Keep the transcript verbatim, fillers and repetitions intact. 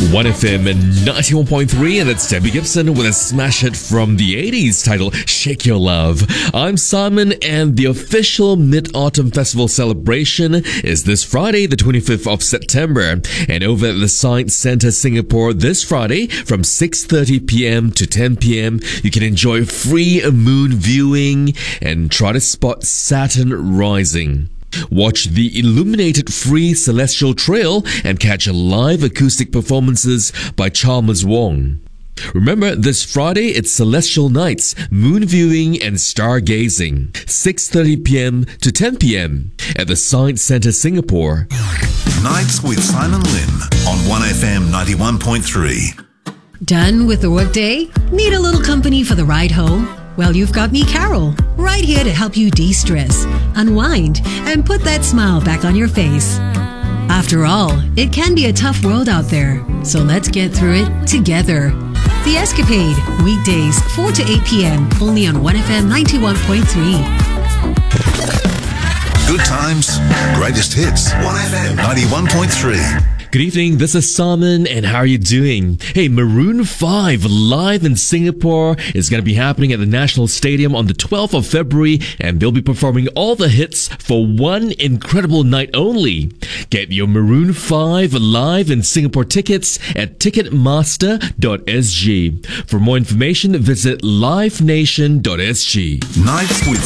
one F M ninety-one point three, and it's Debbie Gibson with a smash hit from the eighties titled Shake Your Love. I'm Simon, and the official Mid-Autumn Festival celebration is this Friday, the twenty-fifth of September. And over at the Science Centre Singapore this Friday from six thirty p.m. to ten p.m, you can enjoy free moon viewing and try to spot Saturn rising. Watch the illuminated free celestial trail and catch live acoustic performances by Chalmers Wong. Remember, this Friday it's Celestial Nights, moon viewing and stargazing, six thirty p.m. to ten p.m. at the Science Centre Singapore. Nights with Simon Lim on one F M ninety-one point three. Done with the workday? Need a little company for the ride home? Well, you've got me, Carol, right here to help you de-stress, unwind, and put that smile back on your face. After all, it can be a tough world out there, so let's get through it together. The Escapade, weekdays four to eight p.m, only on one F M ninety-one point three. Good times, greatest hits, one F M ninety-one point three. Good evening, this is Simon, and how are you doing? Hey, Maroon five live in Singapore is going to be happening at the National Stadium on the twelfth of February, and they'll be performing all the hits for one incredible night only. Get your Maroon five live in Singapore tickets at ticketmaster dot s g. For more information, visit live nation dot s g. Nights with